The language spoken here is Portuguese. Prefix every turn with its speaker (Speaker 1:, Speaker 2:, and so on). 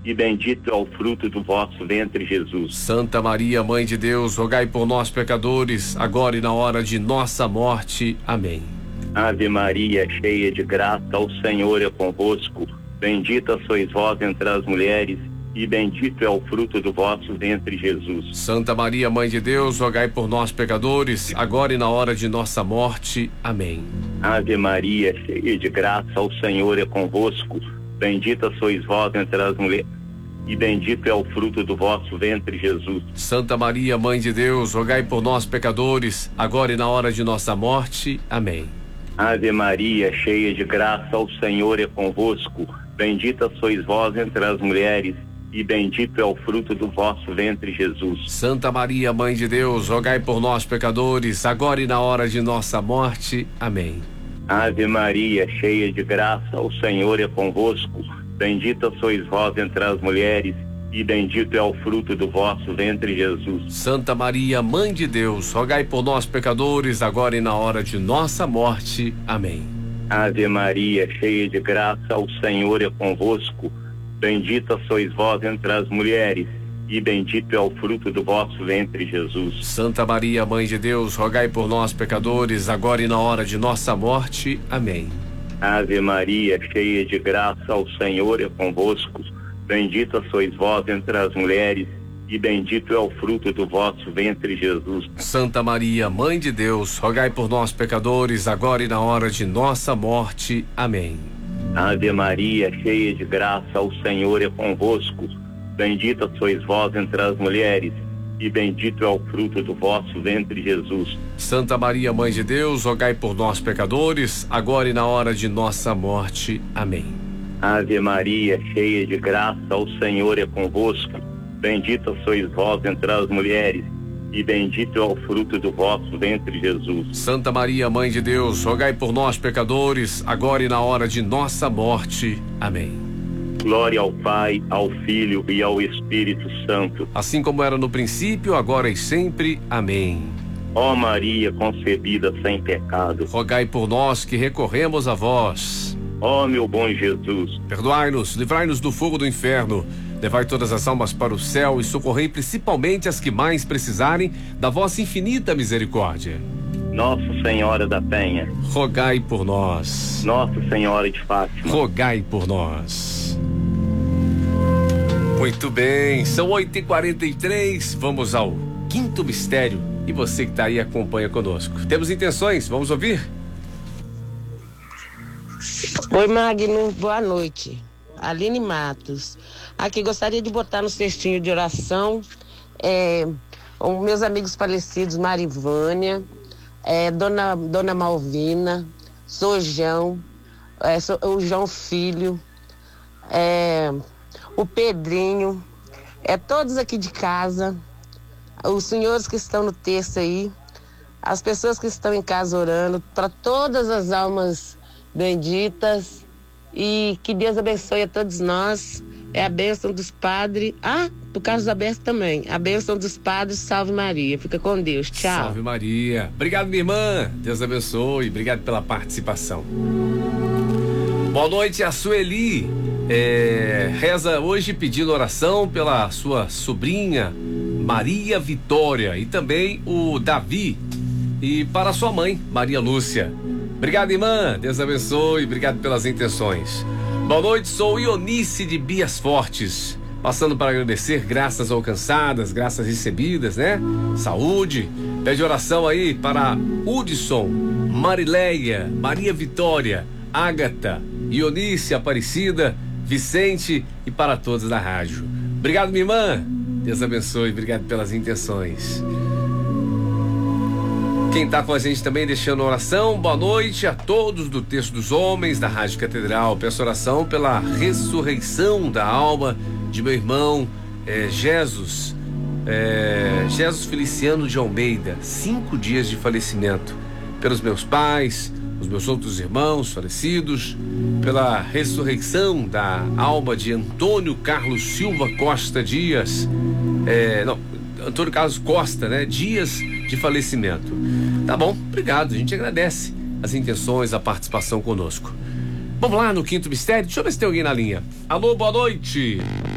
Speaker 1: e bendito é o fruto do vosso ventre, Jesus.
Speaker 2: Santa Maria, Mãe de Deus, rogai por nós, pecadores, agora e na hora de nossa morte. Amém.
Speaker 1: Ave Maria, cheia de graça, o Senhor é convosco. Bendita sois vós entre as mulheres, e bendito é o fruto do vosso ventre, Jesus.
Speaker 2: Santa Maria, Mãe de Deus, rogai por nós, pecadores, agora e na hora de nossa morte. Amém.
Speaker 1: Ave Maria, cheia de graça, o Senhor é convosco. Bendita sois vós entre as mulheres, e bendito é o fruto do vosso ventre, Jesus.
Speaker 2: Santa Maria, Mãe de Deus, rogai por nós, pecadores, agora e na hora de nossa morte. Amém.
Speaker 1: Ave Maria, cheia de graça, o Senhor é convosco. Bendita sois vós entre as mulheres, e bendito é o fruto do vosso ventre, Jesus.
Speaker 2: Santa Maria, Mãe de Deus, rogai por nós, pecadores, agora e na hora de nossa morte. Amém.
Speaker 1: Ave Maria, cheia de graça, o Senhor é convosco. Bendita sois vós entre as mulheres, e bendito é o fruto do vosso ventre, Jesus.
Speaker 2: Santa Maria, Mãe de Deus, rogai por nós, pecadores, agora e na hora de nossa morte. Amém.
Speaker 1: Ave Maria, cheia de graça, o Senhor é convosco. Bendita sois vós entre as mulheres, e bendito é o fruto do vosso ventre, Jesus.
Speaker 2: Santa Maria, Mãe de Deus, rogai por nós, pecadores, agora e na hora de nossa morte. Amém.
Speaker 1: Ave Maria, cheia de graça, o Senhor é convosco. Bendita sois vós entre as mulheres, e bendito é o fruto do vosso ventre, Jesus.
Speaker 2: Santa Maria, Mãe de Deus, rogai por nós, pecadores, agora e na hora de nossa morte. Amém.
Speaker 1: Ave Maria, cheia de graça, o Senhor é convosco. Bendita sois vós entre as mulheres, e bendito é o fruto do vosso ventre, Jesus.
Speaker 2: Santa Maria, Mãe de Deus, rogai por nós, pecadores, agora e na hora de nossa morte. Amém.
Speaker 1: Ave Maria, cheia de graça, o Senhor é convosco. Bendita sois vós entre as mulheres, e bendito é o fruto do vosso ventre, Jesus.
Speaker 2: Santa Maria, Mãe de Deus, rogai por nós, pecadores, agora e na hora de nossa morte. Amém.
Speaker 1: Glória ao Pai, ao Filho e ao Espírito Santo.
Speaker 2: Assim como era no princípio, agora e sempre. Amém.
Speaker 1: Ó Maria, concebida sem pecado,
Speaker 2: rogai por nós que recorremos a vós.
Speaker 1: Ó meu bom Jesus,
Speaker 2: perdoai-nos, livrai-nos do fogo do inferno, levai todas as almas para o céu e socorrei principalmente as que mais precisarem da vossa infinita misericórdia.
Speaker 1: Nossa Senhora da Penha,
Speaker 2: rogai por nós.
Speaker 1: Nossa Senhora de Fátima,
Speaker 2: rogai por nós. Muito bem, são 8h43, vamos ao quinto mistério e você que está aí acompanha conosco. Temos intenções, vamos ouvir?
Speaker 3: Oi, Magno, boa noite. Aline Matos. Aqui gostaria de botar no cestinho de oração os meus amigos falecidos, Marivânia, Dona Malvina, Sojão, o João Filho, o Pedrinho, todos aqui de casa, os senhores que estão no texto aí, as pessoas que estão em casa orando, para todas as almas benditas, e que Deus abençoe a todos nós. É a bênção dos padres. Pro Carlos Alberto também. A bênção dos padres, salve Maria. Fica com Deus. Tchau.
Speaker 2: Salve Maria. Obrigado, minha irmã. Deus abençoe. Obrigado pela participação. Boa noite, a Sueli. Reza hoje pedindo oração pela sua sobrinha Maria Vitória e também o Davi, e para sua mãe, Maria Lúcia. Obrigado, irmã. Deus abençoe. Obrigado pelas intenções. Boa noite, sou Ionice de Bias Fortes. Passando para agradecer graças alcançadas, graças recebidas, né? Saúde. Pede oração aí para Hudson, Marileia, Maria Vitória, Ágata, Ionice, Aparecida, Vicente e para todos da rádio. Obrigado, minha irmã. Deus abençoe. Obrigado pelas intenções. Quem está com a gente também deixando oração, boa noite a todos do Texto dos Homens da Rádio Catedral. Peço oração pela ressurreição da alma de meu irmão Jesus Feliciano de Almeida, 5 dias de falecimento. Pelos meus pais, os meus outros irmãos falecidos, pela ressurreição da alma de Antônio Carlos Silva Costa Dias, Antônio Carlos Costa, né? Dias de falecimento. Tá bom, obrigado, a gente agradece as intenções, a participação conosco. Vamos lá no quinto mistério, deixa eu ver se tem alguém na linha. Alô, boa noite.